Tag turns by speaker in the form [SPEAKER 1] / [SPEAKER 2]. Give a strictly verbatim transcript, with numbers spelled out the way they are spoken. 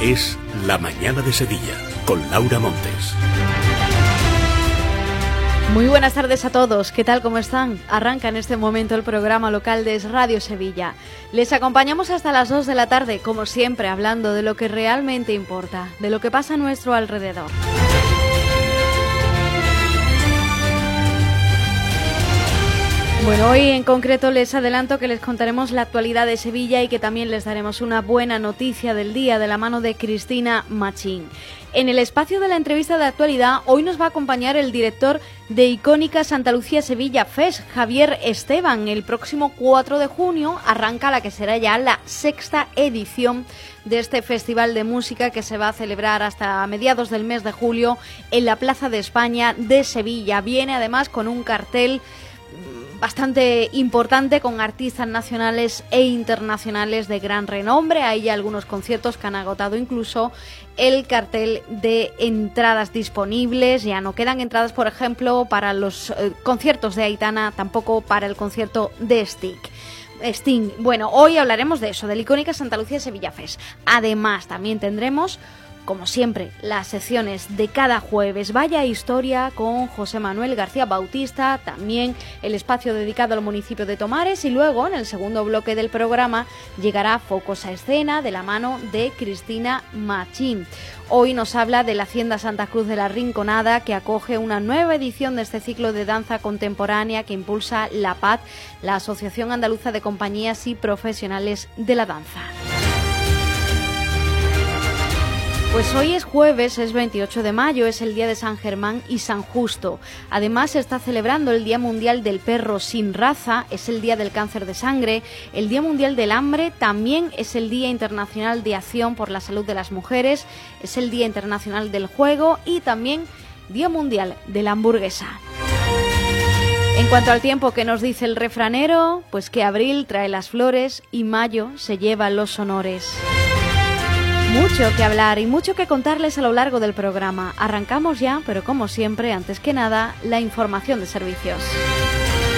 [SPEAKER 1] Es La Mañana de Sevilla, con Laura Montes.
[SPEAKER 2] Muy buenas tardes a todos, ¿qué tal? ¿Cómo están? Arranca en este momento el programa local de Es Radio Sevilla. Les acompañamos hasta las dos de la tarde, como siempre, hablando de lo que realmente importa, de lo que pasa a nuestro alrededor. Bueno, hoy en concreto les adelanto que les contaremos la actualidad de Sevilla y que también les daremos una buena noticia del día de la mano de Cristina Machín. En el espacio de la entrevista de actualidad, hoy nos va a acompañar el director de Icónica Santa Lucía Sevilla Fest, Javier Esteban. El próximo cuatro de junio arranca la que será ya la sexta edición de este festival de música que se va a celebrar hasta mediados del mes de julio en la Plaza de España de Sevilla. Viene además con un cartel bastante importante con artistas nacionales e internacionales de gran renombre. Hay algunos conciertos que han agotado incluso el cartel de entradas disponibles. Ya no quedan entradas, por ejemplo, para los eh, conciertos de Aitana, tampoco para el concierto de Stick. Sting. Bueno, hoy hablaremos de eso, del Icónica Santa Lucía Sevilla Fest. Además, también tendremos, como siempre, las secciones de cada jueves. Vaya historia con José Manuel García Bautista, también el espacio dedicado al municipio de Tomares y luego, en el segundo bloque del programa, llegará Focos a Escena de la mano de Cristina Machín. Hoy nos habla de la Hacienda Santa Cruz de la Rinconada, que acoge una nueva edición de este ciclo de danza contemporánea que impulsa la P A D, la Asociación Andaluza de Compañías y Profesionales de la Danza. Pues hoy es jueves, es veintiocho de mayo, es el día de San Germán y San Justo. Además se está celebrando el Día Mundial del Perro Sin Raza, es el Día del Cáncer de Sangre, el Día Mundial del Hambre, también es el Día Internacional de Acción por la Salud de las Mujeres, es el Día Internacional del Juego y también Día Mundial de la Hamburguesa. En cuanto al tiempo que nos dice el refranero, pues que abril trae las flores y mayo se lleva los honores. Mucho que hablar y mucho que contarles a lo largo del programa. Arrancamos ya, pero como siempre, antes que nada, la información de servicios.